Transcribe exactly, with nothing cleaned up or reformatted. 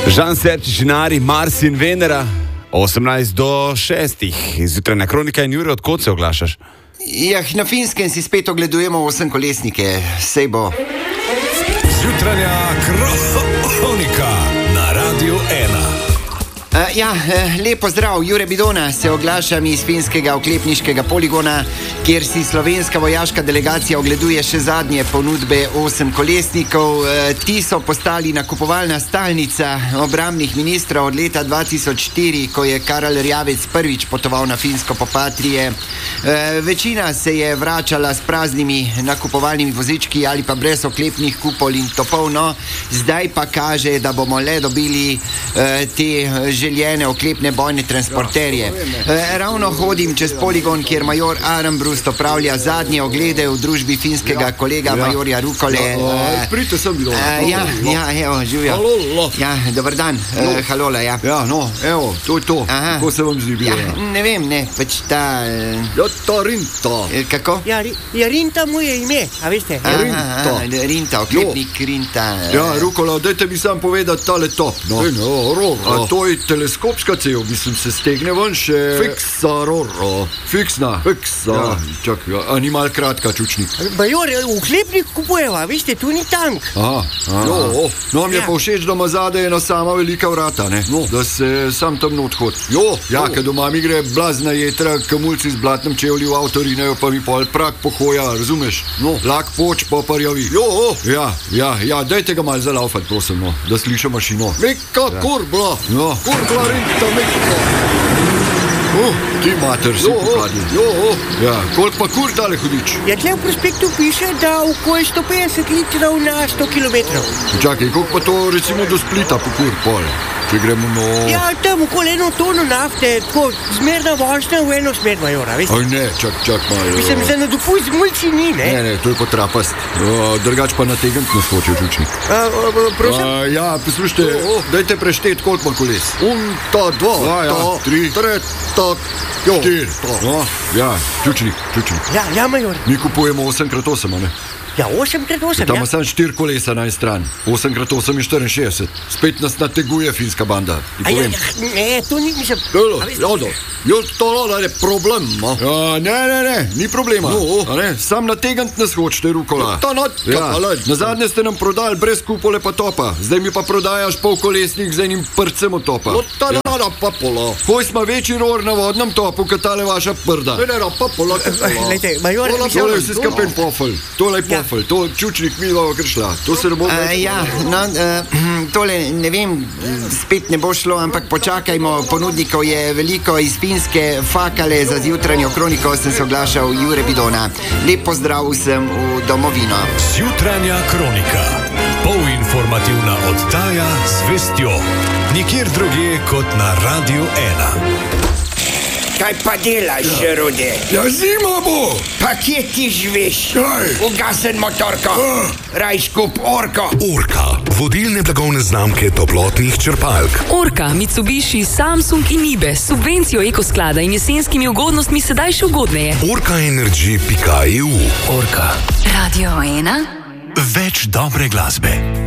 Žan Serčič, Nari, Mars in Venera, osemnajst do šestih. Zjutraj na Kronika in Jure, odkot se oglašaš? Ja, na Finskem si spet ogledujemo osemkolesnike, sej bo. Zjutranja Kronika na Radiu ena. Uh, ja, uh, lepo zdrav, Jure Bidona, se oglašam iz finskega oklepniškega poligona, kjer si slovenska vojaška delegacija ogleduje še zadnje ponudbe osemkolesnikov. Uh, ti so postali nakupovalna stalnica obrambnih ministrov od leta dva tisoč štiri, ko je Karel Erjavec prvič potoval na Finsko po Patrije. Uh, večina se je vračala s praznimi nakupovalnimi vozički ali pa brez oklepnih kupol in topov, no, zdaj pa kaže, da bomo le dobili uh, te željene oklepne bojne transporterje. E, ravno hodim čez poligon, kjer major Armbrust opravlja zadnje oglede v družbi finskega kolega ja. majorja Rukole. Ja, pridite sem bilo. E, ja, ja, evo, živijo. Halo, ja, dober dan. E, halola, ja. Ja, no, evo, to je to. Aha. Kako se vam zdi bilo? Ja, ne vem, ne, pač ta... E... Ja, ta Rinta. E, kako? Ja, ja, Rinta mu je ime, a veste? Aha, Rinta. Aha, Rinta, oklepnik jo. Rinta. Ja, Rukola, dajte mi sam povedati tale top, no. E, no, roro. A to je teleskopska cev, mislim, se stegne ven še... Fiksa, roro. Fiksna, fiksa. Ja, čak, ja, a ni mal kratka, čučnik. Major, oklepnik kupujeva, veste, tu ni tank. Aha, aha. Jo, no, mi je ja. pa všeč, da ima zadaj ena sama velika vrata, ne? No, da se sam tam odhod. Jo, ja, jo. Ker doma mi gre blazna jetra, kamulci z blatnem čevlji v avtorinejo, pa mi pol prak pohoja, razumeš? No, lak poč, pa parjavi. Jo, ja, ja, ja, dajte ga mal zalaufat, prosim, no, da slišam mašino. Meka ja. kurbla, no, kurbla Rinta, meka. Oh, ti mater si pokadil. Jo, ja, koliko pa kur dale hudič? Ja, tle v prospektu piše, da okoli sto petdeset litrov na sto kilometrov. Čakaj, koliko pa to recimo do Splita po kur pol? Če gremo no... Ja, tam okoli eno tono nafte, tako zmerna vožnja v eno smer, majora, veste? Aj ne, čak, čak, malo. Mislim, za na dopust mulci ni, ne? Ne, ne, to je potrapast. Drugač pa nategant nas hoče, žučnik. A, a, prosim? A, ja, poslušajte, oh, oh. dajte preštet, koliko ima koles. Un, ta, dva, ja, ja. ta, tri, tre, ta, jo, štir. No, ja, žučnik, žučnik. Ja, ja, major. Mi kupujemo osem krat osem, a ne? Ja, osem krat osem, ja. Tam ja. sam štiri kolesa na en stran. osem krat osem je štiriinšestdeset. Spet nas nateguje finska banda. A ja, ja, ne, to ni, mislim... Jolo, jolo, jolo, to je problem, ma. Ja, ne, ne, ne, ni problema. No, a ne, sam nategant nas hočete, Rukola. Ta not, ja. Na zadnje ste nam prodali brez kupole pa topa. Zdaj mi pa prodajaš polkolesnik z enim prcem od topa. No, ta ja. nada pa pola. Koj smo večji ror na vodnem topu, kot tale vaša prda. Ne, ne, pa pola, ta pola. Lejte, major... Tole je vse skapen pofel. Tole je pofel. To čučnik mi dobro kršla. To se ne bo... Uh, ja, no, uh, tole, ne vem, spet ne bo šlo, ampak počakajmo, ponudnikov je veliko iz Finske. Fakale za zjutranjo Kroniko sem se oglašal, Jure Bidona. Lep pozdrav vsem v domovino. Zjutranja Kronika. Polinformativna oddaja z vestjo. Nikjer drugje kot na Radiu ena. Kaj pa delaš, Rode? Ja, zima bo! Pa kje ti živiš? Kaj? Ugasen motorko. Uh. Raj skup Orko. Orka, vodilne blagovne znamke toplotnih črpalk. Orka, Mitsubishi, Samsung in Nibe s subvencijo ekosklada in jesenskimi ugodnostmi sedaj še ugodneje. orka energy pika e u. Orka. Radio ena. Več dobre glasbe.